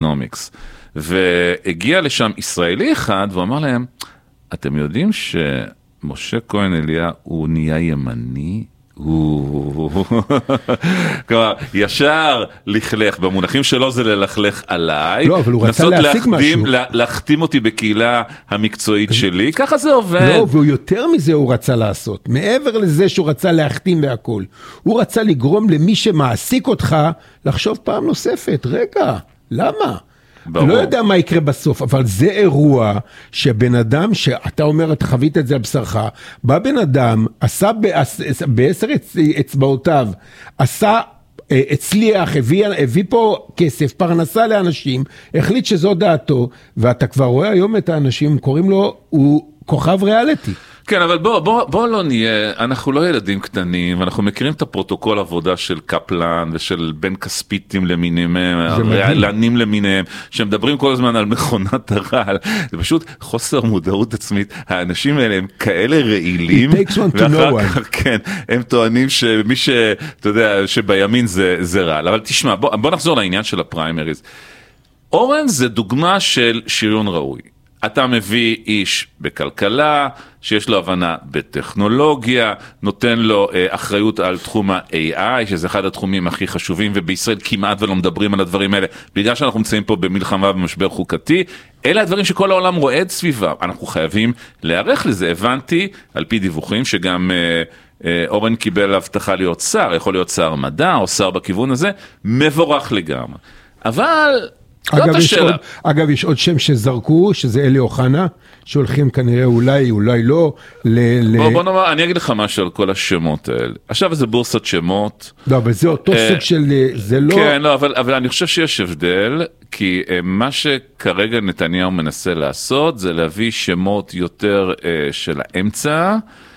אקונומיקס, והגיע לשם ישראלי אחד, והוא אמר להם, אתם יודעים שמשה כהן אליה הוא נהיה ימני? כלומר, ישר לכלך, במונחים שלו זה ללכלך עליי, לא, אבל הוא רצה להשיג משהו. להחתים אותי בקהילה המקצועית שלי, ככה זה עובד. לא, והוא יותר מזה הוא רצה לעשות, מעבר לזה שהוא רצה להחתים והכל, הוא רצה לגרום למי שמעסיק אותך לחשוב פעם נוספת, רגע, למה? ברור. לא יודע מה יקרה בסוף, אבל זה אירוע שבן אדם, שאתה אומר, אתה חווית את זה על בשרך, בא בן אדם, עשה בעשר אצבעותיו, עשה, הצליח, הביא פה כסף, פרנסה לאנשים, החליט שזו דעתו, ואתה כבר רואה היום את האנשים, קוראים לו, הוא כוכב ריאליטי. כן, אבל בוא לא נהיה, אנחנו לא ילדים קטנים, ואנחנו מכירים את הפרוטוקול עבודה של קפלן, ושל בן כספיתים למיניהם, הרעלנים למיניהם, שמדברים כל הזמן על מכונת הרעל, זה פשוט חוסר מודעות עצמית, האנשים האלה הם כאלה רעילים, כן, הם טוענים שמי אתה יודע, שבימין זה רעל, אבל תשמע, בוא נחזור לעניין של הפריימריז. אורן זה דוגמה של שריון ראוי. אתה מביא איש בכלכלה, שיש לו הבנה בטכנולוגיה, נותן לו אחריות על תחום ה-AI, שזה אחד התחומים הכי חשובים, ובישראל כמעט ולא מדברים על הדברים האלה, בגלל שאנחנו נמצאים פה במלחמה במשבר חוקתי, אלה הדברים שכל העולם רועד סביבה, אנחנו חייבים להיערך לזה. הבנתי, על פי דיווחים, שגם אורן קיבל הבטחה להיות שר, יכול להיות שר מדע, או שר בכיוון הזה, מבורך לגמרי. אבל אגב, יש עוד שם שזרקו, שזה אלי אוחנה, שהולכים כנראה אולי לא. בוא נאמר, אני אגיד לך משהו על כל השמות האלה. עכשיו זה בורסת שמות. לא, אבל זה אותו סוג של, זה לא... כן, לא, אבל אני חושב שיש הבדל, כי מה שכרגע נתניהו מנסה לעשות, זה להביא שמות יותר של האמצע,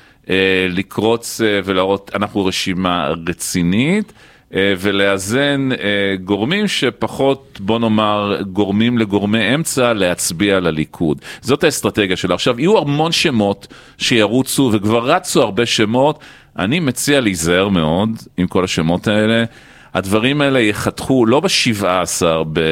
לקרוץ ולהראות, אנחנו רשימה רצינית, ולאזן גורמים שפחות, בוא נאמר, גורמים לגורמי אמצע להצביע לליכוד. זאת האסטרטגיה שלה. עכשיו, יהיו המון שמות שירוצו, וכבר רצו הרבה שמות. אני מציע להיזהר מאוד עם כל השמות האלה. הדברים האלה יחתכו לא ב-17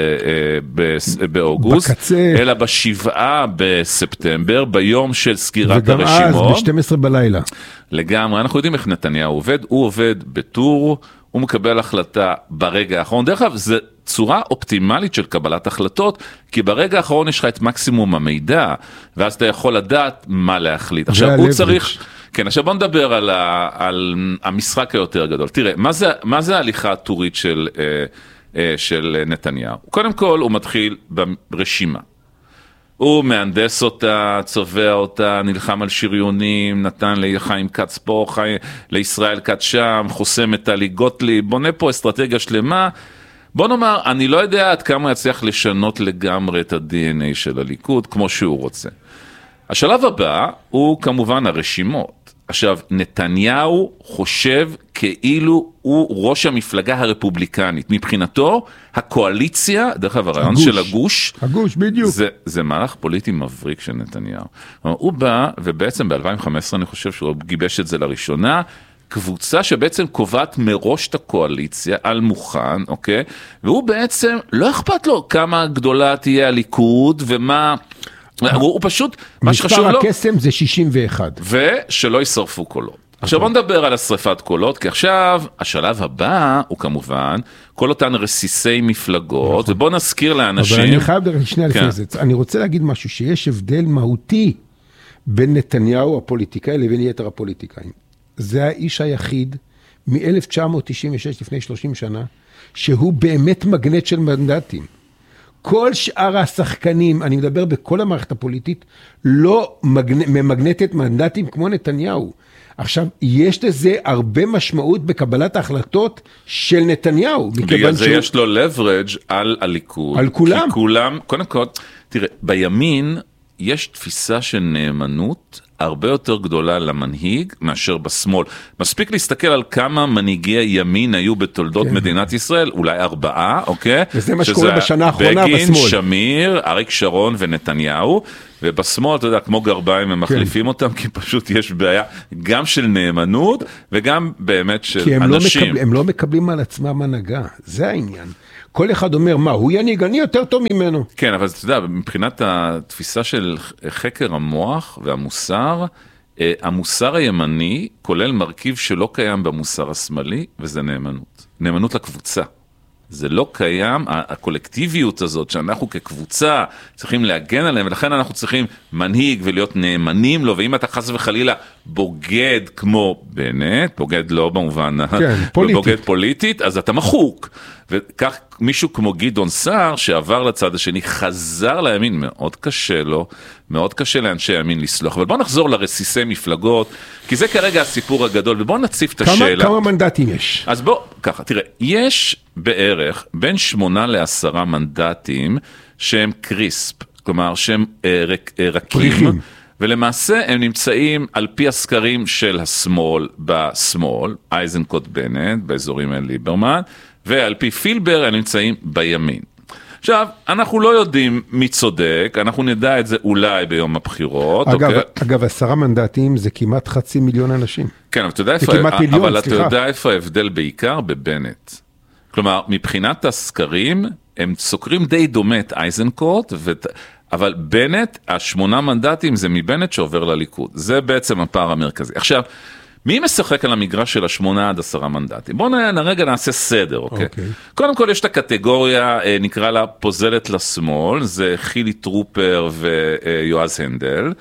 באוגוסט, בקצה. אלא ב-7 בספטמבר, ביום של סגירת הרשימות. וגם אז, ב-12 בלילה. לגמרי, אנחנו יודעים איך נתניהו עובד. הוא עובד בטור, הוא מקבל החלטה ברגע האחרון. דרך אגב, זו צורה אופטימלית של קבלת החלטות, כי ברגע האחרון יש לך את מקסימום המידע, ואז אתה יכול לדעת מה להחליט. עכשיו, הוא צריך... כן, עכשיו בוא נדבר על המשחק היותר גדול. תראה, מה זה ההליכה הטורית של נתניהו? קודם כל, הוא מתחיל ברשימה. הוא מהנדס אותה, צובע אותה, נלחם על שריונים, נתן לחיים כץ פה, לישראל כץ שם, חוסם את טלי גוטליב, בונה פה אסטרטגיה שלמה. בוא נאמר, אני לא יודע עד כמה יצליח לשנות לגמרי את ה-DNA של הליכוד, כמו שהוא רוצה. השלב הבא הוא כמובן הרשימות. עכשיו, נתניהו חושב כאילו הוא ראש המפלגה הרפובליקנית. מבחינתו, הקואליציה, דרך אגב, הרעיון של הגוש, בדיוק. זה מהלך פוליטי מבריק של נתניהו. הוא בא, ובעצם ב-2015 אני חושב שהוא גיבש את זה לראשונה, קבוצה שבעצם קובעת מראש את הקואליציה על מוכן, אוקיי? והוא בעצם, לא אכפת לו כמה גדולה תהיה הליכוד ומה... הוא פשוט, מה שחשוב לו... מספר הקסם זה 61. ושלא יישרפו קולות. עכשיו בוא נדבר על השריפת קולות, כי עכשיו השלב הבא הוא כמובן כל אותן רסיסי מפלגות, ובוא נזכיר לאנשים... אבל אני חייב שנייה לפני זה. אני רוצה להגיד משהו, שיש הבדל מהותי בין נתניהו הפוליטיקאי לבין יתר הפוליטיקאים. זה האיש היחיד מ-1996 לפני 30 שנה, שהוא באמת מגנט של מנדטים. כל שאר השחקנים, אני מדבר בכל המערכת הפוליטית, לא ממגנטת מנדטים כמו נתניהו. עכשיו, יש לזה הרבה משמעות בקבלת ההחלטות של נתניהו. בגלל זה יש לו leverage על הליכוד. על כולם. כי כולם, קודם כל, תראה, בימין יש תפיסה של נאמנות הרבה יותר גדולה למנהיג מאשר בשמאל. מספיק להסתכל על כמה מנהיגי הימין היו בתולדות מדינת ישראל, אולי 4, אוקיי? וזה מה שקורה בשנה האחרונה בשמאל. בגין, שמיר, אריק שרון ונתניהו, ובשמאל, אתה יודע, כמו גרביים, הם מחליפים אותם, כי פשוט יש בעיה גם של נאמנות, וגם באמת של אנשים. הם לא מקבלים על עצמם הנהגה, זה העניין. כל אחד אומר, מה, הוא ינהיג, אני יותר טוב ממנו. כן, אבל אתה יודע, מבחינת התפיסה של חקר המוח והמוסר, המוסר הימני כולל מרכיב שלא קיים במוסר השמאלי, וזה נאמנות. נאמנות לקבוצה. זה לא קיים, הקולקטיביות הזאת שאנחנו כקבוצה צריכים להגן עליהם, ולכן אנחנו צריכים מנהיג ולהיות נאמנים לו, ואם אתה חס וחלילה בוגד כמו בנט, בוגד לא במובן, כן, בוגד פוליטית, אז אתה מחוק. וכך מישהו כמו גדעון סער שעבר לצד השני, חזר לימין, מאוד קשה לו, מאוד קשה לאנשי הימין לסלוח. אבל בואו נחזור לרסיסי מפלגות, כי זה כרגע הסיפור הגדול, ובואו נציף את השאלה. כמה מנדטים יש? אז בואו, ככה, תראה, יש בערך בין 8 ל10 מנדטים שהם קריספ, כלומר שהם רכים, ולמעשה הם נמצאים על פי הסקרים של השמאל בשמאל, אייזנקוט בנט, באזורים האלה ליברמן, ועל פי פילבר הם נמצאים בימין. עכשיו, אנחנו לא יודעים מי צודק, אנחנו נדע את זה אולי ביום הבחירות. אגב, 10 מנדטים זה כמעט 500,000 אנשים. כן, אבל אתה יודע איפה ההבדל בעיקר בבנט. כלומר, מבחינת הסקרים, הם סוקרים די דומה את אייזנקוט, אבל בנט, 8 מנדטים זה מבנט שעובר לליכוד. זה בעצם הפער המרכזי. עכשיו, מי משחק על המגרש של 8 עד 10 מנדטים? בואו רגע נעשה סדר, אוקיי? קודם כל יש את הקטגוריה, נקרא לה פוזלת לשמאל, זה חילי טרופר ויועז הנדל,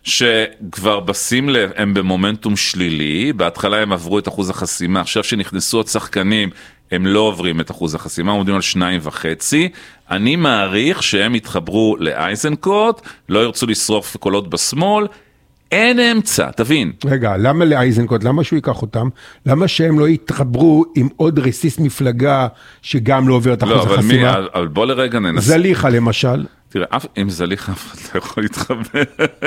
שכבר בשים לב, הם במומנטום שלילי, בהתחלה הם עברו את אחוז החסימה, עכשיו שנכנסו עוד שחקנים, הם לא עוברים את אחוז החסימה, עומדים על 2.5, אני מעריך שהם יתחברו לאייזנקוט, לא ירצו לשרוף קולות בשמאל, אין אמצע, תבין. רגע, למה לאייזנקוט? למה שהוא ייקח אותם? למה שהם לא יתחברו עם עוד רסיס מפלגה שגם לא עובר את אחוז החסימה? אבל בוא לרגע ננסה. זליכה למשל. תראה, עם זליכה אף אחד לא יכול להתחבר.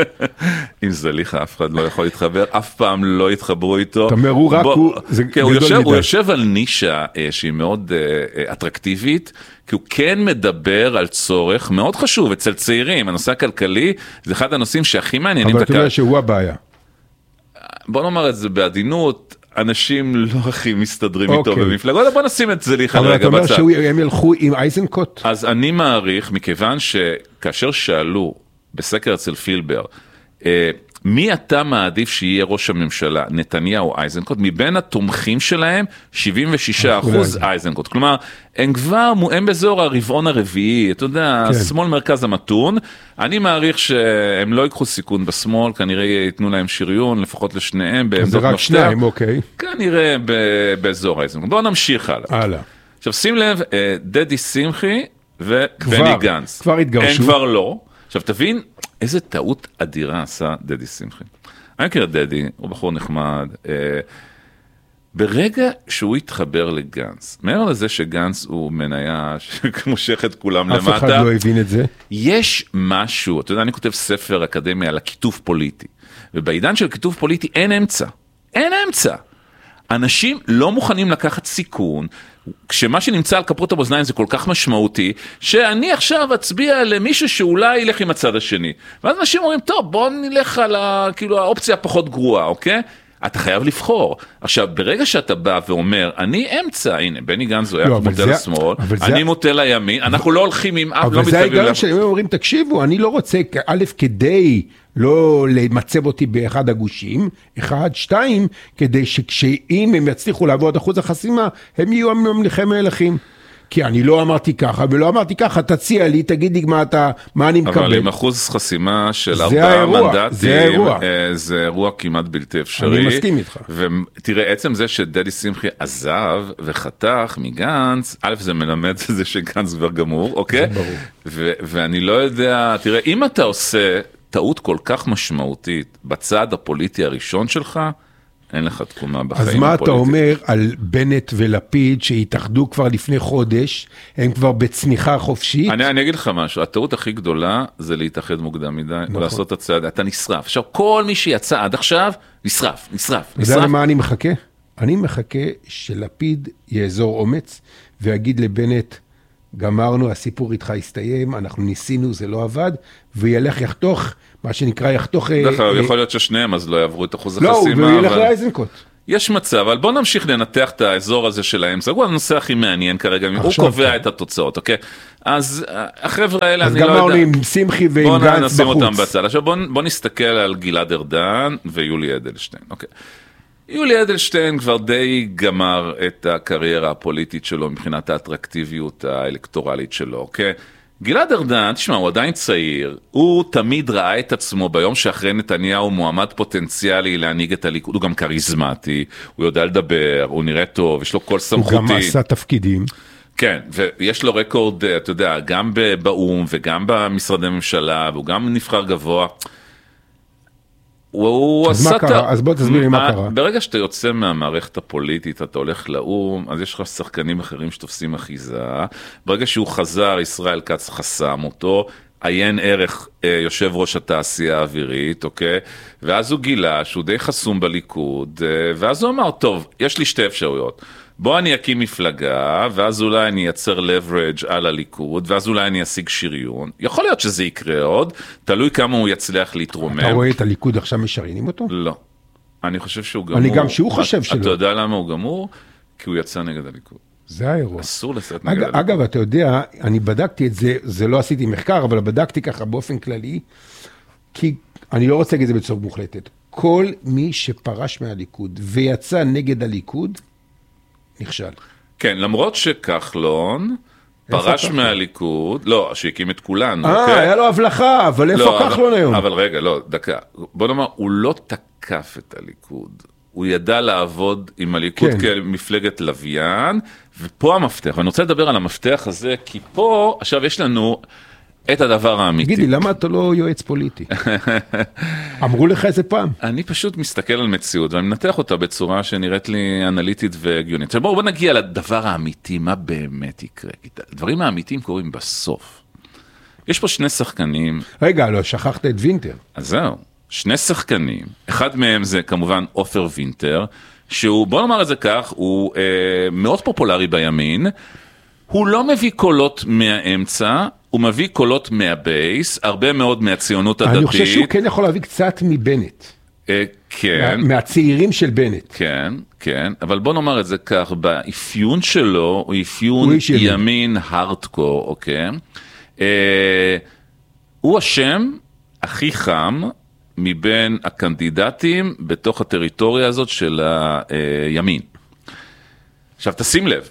עם זליכה אף אחד לא יכול להתחבר, אף פעם לא יתחברו איתו. אתה אומר, הוא רק הוא, זה גדול מדי. הוא יושב על נישה שהיא מאוד אטרקטיבית, כי הוא כן מדבר על צורך מאוד חשוב אצל צעירים. הנושא הכלכלי זה אחד הנושאים שהכי מעניינים. אבל אתה יודע שהוא הבעיה. בוא נאמר את זה בעדינות, אנשים לא הכי מסתדרים איתו במפלגות, בוא נשים את זליכה לרגע בצד. אבל אתה אומר שהם ילכו עם אייזנקוט? אז אני מעריך, מכיוון שכאשר שאלו בסקר אצל פילבר, מי אתה מעדיף שיהיה ראש הממשלה, נתניהו או אייזנקוט, מבין התומכים שלהם 76% אייזנקוט. כלומר, הם באזור הרבעון הרביעי, אתה יודע, שמאל מרכז המתון, אני מעריך שהם לא ייקחו סיכון בשמאל, כנראה ייתנו להם שריון, לפחות לשניהם, זה רק 2, אוקיי. כנראה באזור אייזנקוט. בואו נמשיך הלאה. עכשיו שים לב, דדי שמחי ובני גנץ. כבר התגרשו. הם כבר לא. עכשיו תבין, איזה טעות אדירה עשה דדי שמחי. אני מכיר את דדי, הוא בחור נחמד. ברגע שהוא התחבר לגנץ, מעבר לזה שגנץ הוא מניה שמושך את כולם למטה, אף אחד לא הבין את זה. יש משהו, אתה יודע, אני כותב ספר אקדמי על הכיתוב פוליטי, ובעידן של כיתוב פוליטי אין אמצע. אין אמצע. אנשים לא מוכנים לקחת סיכון, כשמה שנמצא על כפות המאזניים זה כל כך משמעותי, שאני עכשיו אצביע למישהו שאולי ילך עם הצד השני. ואז אנשים אומרים, טוב, בוא נלך על כאילו, האופציה הפחות גרועה, אוקיי? אתה חייב לבחור. עכשיו, ברגע שאתה בא ואומר, אני אמצע, הנה, בני גנץ היה מוטה לשמאל, אני מוטה לימין, אנחנו לא הולכים עם אף, אבל זה ההיגיון שהם אומרים, תקשיבו, אני לא רוצה, א', כדי לא למצב אותי באחד הגושים, 1, 2, כדי שכשאם הם יצליחו לעבור את אחוז החסימה, הם יהיו ממליכי מלכים. כי אני לא אמרתי ככה, ולא אמרתי ככה, תציע לי, תגידי מה אני מקבל. אבל עם אחוז חסימה של 4 מנדטים, זה אירוע כמעט בלתי אפשרי. אני מסכים איתך. ותראה, עצם זה שדדי שמחי עזב וחתך מגנץ, א' זה מלמד זה שגנץ כבר גמור, אוקיי? זה ברור. ואני לא יודע, תראה, אם אתה עושה טעות כל כך משמעותית בצד הפוליטי הראשון שלך, אין לך תקומה בחיים הפוליטיים. אז מה אתה אומר על בנט ולפיד שהתאחדו כבר לפני חודש, הם כבר בצמיחה חופשית? אני אגיד לך משהו, הטעות הכי גדולה זה להתאחד מוקדם מדי, ולעשות את הצעד, אתה נשרף. עכשיו, כל מי שיצא עד עכשיו, נשרף. יודע למה אני מחכה? אני מחכה שלפיד יאזור אומץ, ויגיד לבנט, גמרנו, הסיפור איתך הסתיים, אנחנו ניסינו, זה לא עבד, וילך יחתוך, מה שנקרא יחתוך... דרך כלל, יכול להיות ששניהם אז לא יעברו את אחוז החסימה. לא, הוא ילך לאייזנקוט. יש מצב, אבל בוא נמשיך לנתח את האזור הזה של האמצע, הוא הנושא הכי מעניין כרגע, הוא קובע את התוצאות, אוקיי? אז החבר'ה האלה, אני לא יודע. אז גמרנו עם שמחי ועם גנץ בחוץ. בוא נשים אותם בצד. עכשיו בוא נסתכל על גלעד ארדן ויולי אדלשטיין, אוקיי? יולי אדלשטיין כבר די גמר את הקריירה הפוליטית שלו מבחינת האטרקטיביות האלקטורלית שלו, אוקיי? גלעד ארדן, תשמע, הוא עדיין צעיר, הוא תמיד ראה את עצמו ביום שאחרי נתניהו מועמד פוטנציאלי להנהיג את הליכוד, הוא גם קריזמטי, הוא יודע לדבר, הוא נראה טוב, יש לו כל סמכותי. הוא גם עשה תפקידים. כן, ויש לו רקורד, אתה יודע, גם באום וגם במשרדי ממשלה, והוא גם נבחר גבוה. אז מה קרה? אז בוא תסביר לי מה קרה. ברגע שאתה יוצא מהמערכת הפוליטית, אתה הולך לאום, אז יש לך שחקנים אחרים שתופסים אחיזה. ברגע שהוא חזר, ישראל כץ חסם אותו, עיין ערך יושב ראש התעשייה האווירית, אוקיי? ואז הוא גילה שהוא די חסום בליכוד, ואז הוא אמר, טוב, יש לי שתי אפשרויות. בוא אני אקים מפלגה, ואז אולי אני אייצר leverage על הליכוד, ואז אולי אני אשיג שריון. יכול להיות שזה יקרה עוד, תלוי כמה הוא יצליח להתרומם. אתה רואה את הליכוד עכשיו משריינים אותו? לא. אני חושב שהוא גמור. אני גם שהוא חושב שלא. אתה יודע למה הוא גמור? כי הוא יצא נגד הליכוד. זה האירוע. אסור לצאת נגד הליכוד. אגב, אתה יודע, אני בדקתי את זה, זה לא עשיתי מחקר, אבל בדקתי ככה באופן כללי, כי אני לא רוצה להגיד את זה בצורה מוחלטת. כל מי שפרש מהליכוד ויצא נגד הליכוד, נכשל. כן, למרות שכחלון פרש מהליכוד, לא, שהקים את כולנו. היה לו הבלחה, אבל איפה כחלון היום? אבל רגע, לא, דקה. בוא נאמר, הוא לא תקף את הליכוד. הוא ידע לעבוד עם הליכוד כמפלגת לוויין, ופה המפתח. ואני רוצה לדבר על המפתח הזה, כי פה, עכשיו יש לנו את הדבר האמיתי. תגידי, למה אתה לא יועץ פוליטי? אמרו לך איזה פעם? אני פשוט מסתכל על מציאות, ואני מנתח אותה בצורה שנראית לי אנליטית והגיונית. עכשיו בואו נגיע לדבר האמיתי, מה באמת יקרה. הדברים האמיתיים קורים בסוף. יש פה שני שחקנים. רגע, לא, שכחת את וינטר. אז זהו, שני שחקנים. אחד מהם זה כמובן עופר וינטר, שהוא, בוא נאמר את זה כך, הוא מאוד פופולרי בימין, הוא לא מביא קולות מהאמצע, הוא מביא קולות מהבייס, הרבה מאוד מהציונות הדתית. אני חושב שהוא כן יכול להביא קצת מבנט. כן. מהצעירים של בנט. כן, כן, אבל בוא נאמר את זה כך, באפיון שלו, הוא אפיון ימין הארדקור, אוקיי? הוא השם הכי חם מבין הקנדידטים בתוך הטריטוריה הזאת של הימין. עכשיו תשים לב,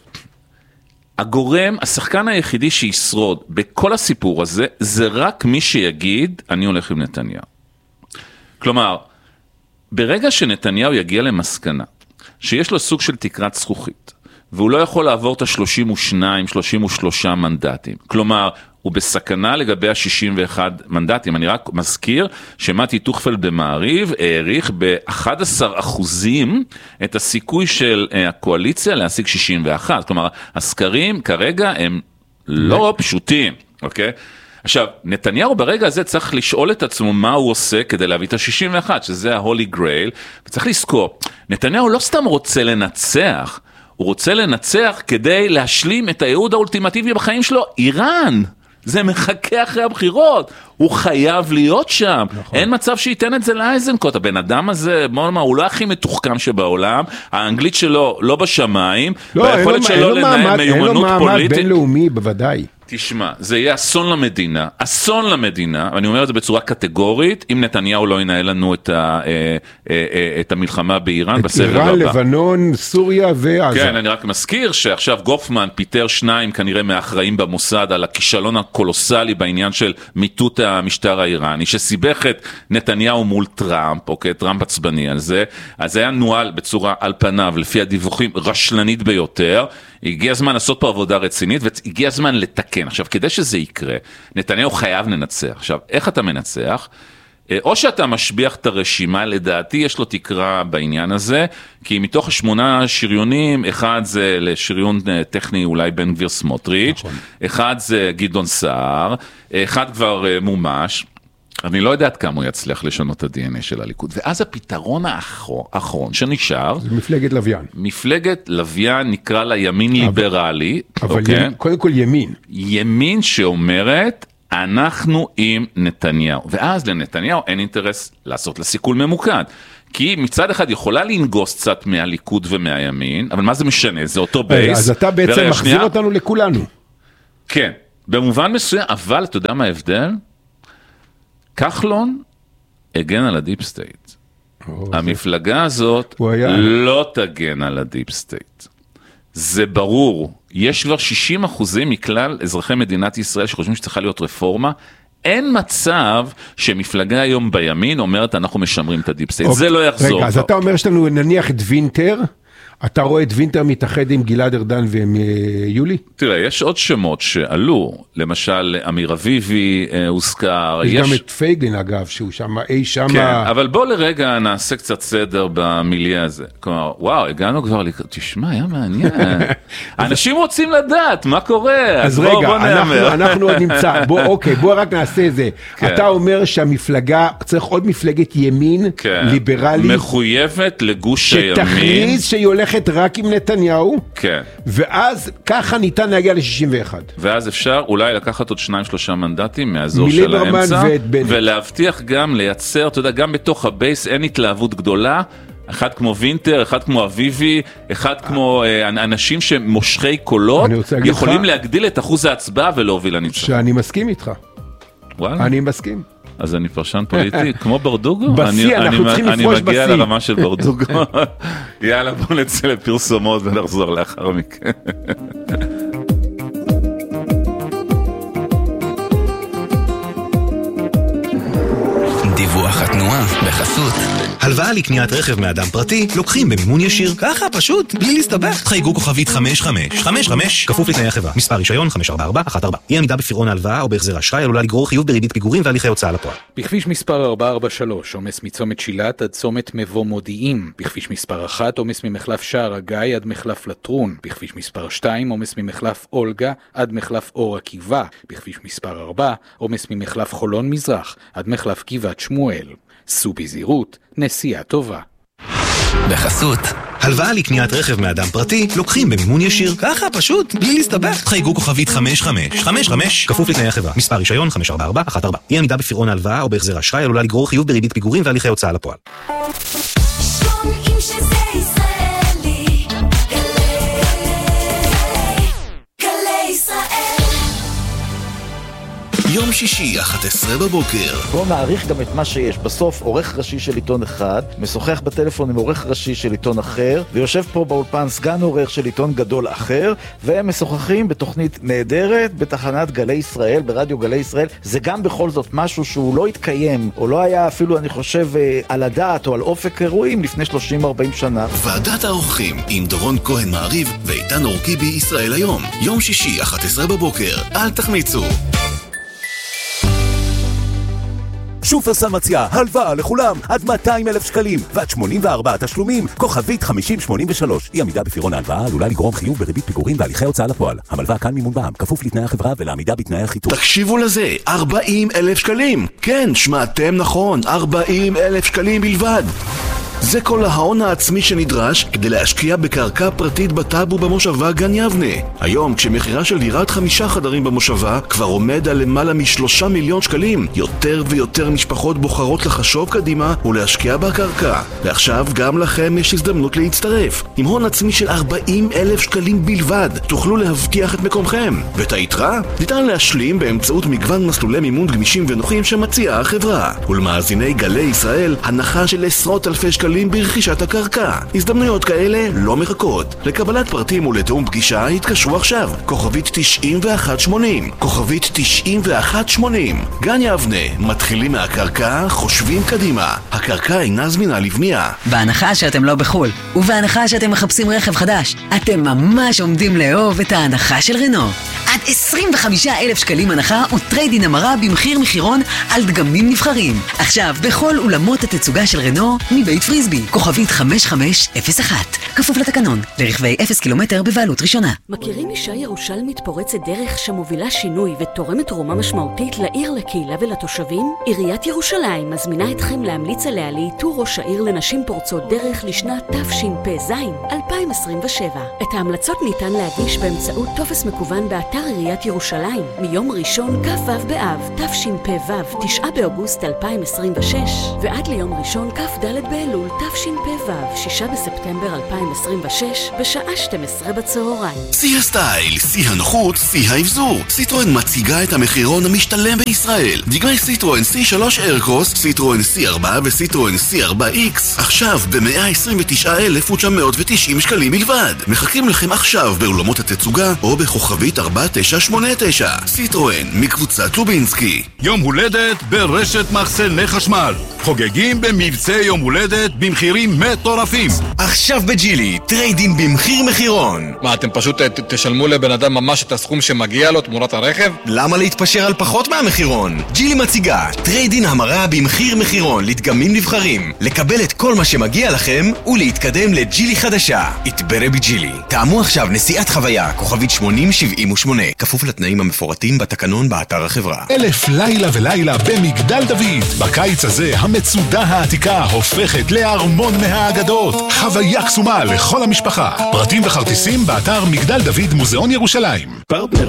הגורם, השחקן היחידי שישרוד בכל הסיפור הזה, זה רק מי שיגיד, אני הולך עם נתניהו. כלומר, ברגע שנתניהו יגיע למסקנה, שיש לו סוג של תקרת זכוכית, והוא לא יכול לעבור את ה-32, 33 מנדטים. כלומר, הוא בסכנה לגבי ה-61 מנדטים. אני רק מזכיר שמתי טוכפלד במעריב העריך ב-11% את הסיכוי של הקואליציה להשיג 61. כלומר, הסקרים כרגע הם לא פשוטים, אוקיי? עכשיו, נתניהו ברגע הזה צריך לשאול את עצמו מה הוא עושה כדי להביא את ה-61, שזה ה-Holy Grail, וצריך לזכור, נתניהו לא סתם רוצה לנצח, הוא רוצה לנצח כדי להשלים את הייעוד האולטימטיבי בחיים שלו, איראן. זה מחכה אחרי הבחירות, הוא חייב להיות שם, נכון. אין מצב שייתן את זה לאייזנקוט, הבן אדם הזה, הוא לא הכי מתוחכם שבעולם, האנגלית שלו לא בשמיים, והיכולת שלו לנהל מיומנות פוליטית. אין לו מעמד בינלאומי בוודאי. תשמע, זה יהיה אסון למדינה, ואני אומר את זה בצורה קטגורית, אם נתניהו לא ינהל לנו את המלחמה באיראן בסבב הבא. איראן, לבנון, סוריה ועזה. כן, אני רק מזכיר שעכשיו גופמן פיטר 2 כנראה מהאחראים במוסד על הכישלון הקולוסלי בעניין של מיטוט המשטר האיראני, שסיבך את נתניהו מול טראמפ, אוקיי, טראמפ עצבני על זה, אז זה היה נועל בצורה על פניו, לפי הדיווחים רשלנית ביותר, הגיע הזמן לעשות פה עבודה רצינית, והגיע הזמן לתקן. עכשיו, כדי שזה יקרה, נתניהו חייב לנצח. עכשיו, איך אתה מנצח? או שאתה משביח את הרשימה, לדעתי יש לו תקרה בעניין הזה, כי מתוך 8 שריונים, אחד זה לשריון טכני אולי בן גביר סמוטריץ', נכון. אחד זה גדעון סער, אחד כבר מומש, אני לא יודעת כמה הוא יצליח לשנות את ה-DNA של הליכוד. ואז הפתרון האחרון שנשאר... זה מפלגת לוויין. מפלגת לוויין נקרא לה ימין ליברלי. אבל אוקיי? קודם כל ימין. ימין שאומרת, אנחנו עם נתניהו. ואז לנתניהו אין אינטרס לעשות לסיכול ממוקד. כי מצד אחד יכולה לנגוס קצת מהליכוד ומהימין, אבל מה זה משנה? זה אותו בייס. אז אתה בעצם מחזיר אותנו לכולנו. כן, במובן מסוים, אבל אתה יודע מה ההבדל? כחלון הגן על הדיפ סטייט. המפלגה הזאת לא תגן על הדיפ סטייט. זה ברור. יש כבר 60% מכלל אזרחי מדינת ישראל שחושבים שצריכה להיות רפורמה. אין מצב שמפלגה היום בימין אומרת אנחנו משמרים את הדיפ סטייט. זה לא יחזור. רגע, אז אתה אומר שלנו נניח את וינטר, אתה רואה את וינטר מתאחד עם גלעד ארדן ועם יולי? תראה, יש עוד שמות שעלו, למשל אמיר אביבי הוזכר. יש גם את פייגלין אגב, שהוא שם אי שם. כן, אבל בוא לרגע נעשה קצת סדר במיליה הזה. כלומר, וואו, הגענו כבר תשמע, היה מעניין. אנשים רוצים לדעת מה קורה. אז רגע, אנחנו נמצא, בוא רק נעשה זה. אתה אומר שהמפלגה, צריך עוד מפלגת ימין, ליברלית. מחויבת לגוש הימין. שתכריז שהיא הולכת רק עם נתניהו, כן. ואז ככה ניתן להגיע ל-61. ואז אפשר אולי לקחת עוד 2-3 מנדטים מהאזור של האמצע, ולהבטיח גם לייצר, אתה יודע, גם בתוך הבייס אין התלהבות גדולה, אחד כמו וינטר, אחד כמו אביבי, אחד כמו אנשים שמושכי קולות, יכולים להגדיל את אחוז ההצבעה ולהוביל לניצחון. שאני מסכים איתך. וואלה. אני מסכים. אז אני פרשן פוליטי, כמו ברדוגו? בשיא, אנחנו צריכים לפרוש בשיא. אני מגיע לרמה של ברדוגו. יאללה, בוא נצא לפרסומות ונחזור לאחר מכן. דיווח התנועה בחסות. הלוואה לקניית רכב מאדם פרטי לוקחים במימון ישיר. ככה פשוט, בלי להסתבך. חייגו כוכבית 5555, כפוף לתנאי החברה. מספר רישיון 54414. אי עמידה בפירעון ההלוואה או בהחזר אשראי עלולה לגרור חיוב בריבית פיגורים והליכי הוצאה לפועל. בכביש מספר 443, עומס מצומת שילת עד צומת מבוא מודיעים. בכביש מספר 1, עומס ממחלף שער הגיא עד מחלף לטרון. בכביש מספר 2, עומס ממחלף אולגה עד מחלף אור עקיבא. בכביש מספר 4, עומס ממחלף חולון מזרח עד מחלף גבעת שמואל. סעו בזהירות, נסיעה טובה. בחסות. הלוואה לקניית רכב מאדם פרטי לוקחים במימון ישיר. ככה פשוט, בלי להסתבך. חייגו כוכבית 5555, כפוף לתנאי החברה. מספר רישיון 54414. אי עמידה בפירעון ההלוואה או בהחזר אשראי עלולה לגרור חיוב בריבית פיגורים והליכי הוצאה לפועל. יום שישי, 11 בבוקר. בוא נעריך גם את מה שיש. בסוף עורך ראשי של עיתון אחד, משוחח בטלפון עם עורך ראשי של עיתון אחר, ויושב פה באולפן סגן עורך של עיתון גדול אחר, והם משוחחים בתוכנית נהדרת, בתחנת גלי ישראל, ברדיו גלי ישראל. זה גם בכל זאת משהו שהוא לא התקיים, או לא היה אפילו, אני חושב, על הדעת או על אופק אירועים לפני 30-40 שנה. ועדת האורחים עם דורון כהן מעריב ואיתן אורקי בישראל היום. יום שישי, 11 בבוקר. אל תחמיצו. שופרסל מציע הלוואה לכולם עד 200,000 שקלים ועד 84 תשלומים, כוכבית 5083. אי עמידה בפירעון ההלוואה עלולה לגרום חיוב בריבית פיגורים והליכי הוצאה לפועל. המלווה כאן מימון בע"מ, כפוף לתנאי החברה ולעמידה בתנאי החיתום. תקשיבו לזה, 40,000 שקלים. כן, שמעתם נכון, 40,000 שקלים בלבד. זה כל ההון העצמי שנדרש כדי להשקיע בקרקע פרטית בטאבו במושבה גן יבנה. היום, כשמחירה של דירת 5 חדרים במושבה כבר עומד על למעלה מ3 מיליון שקלים, יותר ויותר משפחות בוחרות לחשוב קדימה ולהשקיע בקרקע. ועכשיו גם לכם יש הזדמנות להצטרף. עם הון עצמי של 40,000 שקלים בלבד, תוכלו להבטיח את מקומכם. ואת היתרה ניתן להשלים באמצעות מגוון מסלולי מימון גמישים ונוחים שמציעה החברה. ולמאזיני גלי ישראל, הנחה של עשרות אלפי שקלים ברכישת הקרקע. הזדמנויות כאלה לא מחכות. לקבלת פרטים ולתאום פגישה התקשרו עכשיו. כוכבית 9180. כוכבית 9180. גן יבנה, מתחילים מהקרקע, חושבים קדימה. הקרקע אינה זמינה לבנייה. בהנחה שאתם לא בחול, ובהנחה שאתם מחפשים רכב חדש, אתם ממש עומדים לאהוב את ההנחה של רנו. עד 25,000 שקלים הנחה וטריידין המרה במחיר מחירון על דגמים נבחרים. עכשיו בכל אולמות התצוגה של רנו מבית פריסבי, כוכבית 5501. כפוף לתקנון, לרכבי 0 קילומטר בבעלות ראשונה. מכירים אישה ירושלמית פורצת דרך שמובילה שינוי ותורמת תרומה משמעותית לעיר, לקהילה ולתושבים? עיריית ירושלים מזמינה אתכם להמליץ עליה לאיתור ראש העיר לנשים פורצות דרך לשנת תשפ"ז 2027. את ההמלצות ניתן להגיש באמצעות טופס מקוון באתר באתר עיריית ירושלים, מיום ראשון כ"ו באב, תשפ"ו, 9 באוגוסט 2026, ועד ליום ראשון כ"ד באלול, תשפ"ו, 6 בספטמבר 2026, בשעה 12 בצהריים. שיא הסטייל, שיא הנוחות, שיא האבזור. סיטרואן מציגה את המחירון המשתלם בישראל. דגמי סיטרואן C3 איירקרוס, סיטרואן C4 וסיטרואן C4X, עכשיו ב-129,990 שקלים בלבד. מחכים לכם עכשיו באולמות התצוגה או בכוכבית 4989. סיטרואן מקבוצת לובינסקי. יום הולדת ברשת מחסני חשמל. חוגגים במבצע יום הולדת במחירים מטורפים. עכשיו בג'ילי, טריידין במחיר מחירון. מה, אתם פשוט תשלמו לבן אדם ממש את הסכום שמגיע לו תמורת הרכב? למה להתפשר על פחות מהמחירון? ג'ילי מציגה טריידין המרה במחיר מחירון לדגמים נבחרים, לקבל את כל מה שמגיע לכם ולהתקדם לג'ילי חדשה. התברא בג'ילי. טעמו עכשיו נסיעת חוויה, כוכבית 8078, כפוף לתנאים המפורטים בתקנון באתר החברה. 1000 לילה ולילה במגדל דוד. בקיץ הזה המצודה העתיקה הופכת לארמון מהאגדות. חוויה קסומה לכל המשפחה. פרטים וכרטיסים באתר מגדל דוד מוזיאון ירושלים. פרטנר